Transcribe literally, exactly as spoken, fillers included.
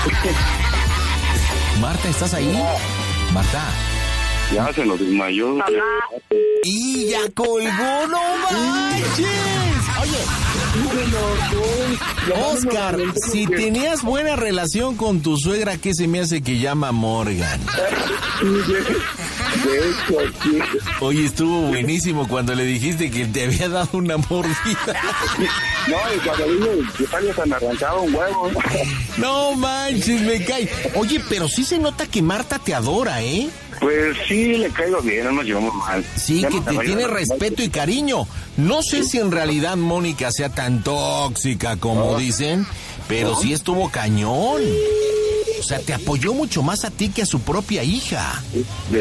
Marta, ¿estás ahí? Marta. Ya se nos desmayó. Y ya colgó, no manches. Oye, Oscar, si tenías buena relación con tu suegra, ¿qué se me hace que llama Morgan? De hecho, sí. Oye, estuvo buenísimo cuando le dijiste que te había dado una mordida. No, y cuando dije que tal se me arrancaba un huevo. No manches, me cae. Oye, pero sí se nota que Marta te adora, ¿eh? Pues sí, le caigo bien, no nos llevamos mal. Sí, que te tiene respeto y cariño. No sé si en realidad Mónica sea tan tóxica como dicen, pero sí estuvo cañón. O sea, te apoyó mucho más a ti que a su propia hija.